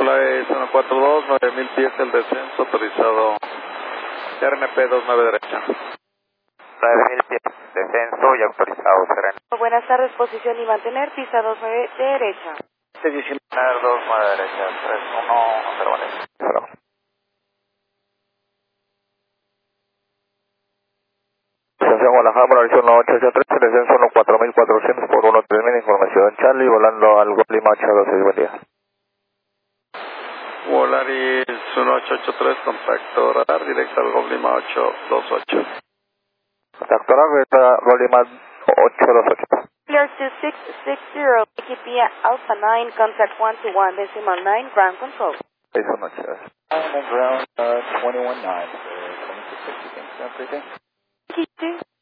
Polaris 142, 9000 pies el descenso, autorizado RNP 29 derecha. 9000 pies, descenso y autorizado, sereno. Buenas tardes, posición y mantener, pista 29 derecha. 19, 29 derecha, 31, vale. Estación Guadalajara, Polaris 1883, descenso 14400 por 13000, información Charlie, volando al Golf Lima 826, buen día. Polaris 1883, contacto radar, directo al Golf Lima 828. Contacto radar, Golf Lima 828. Clear 2660, make it via Alpha 9, contact 121, decimal 9, ground control. Eso noche. I'm on ground 219, 2660, thanks, Key 2.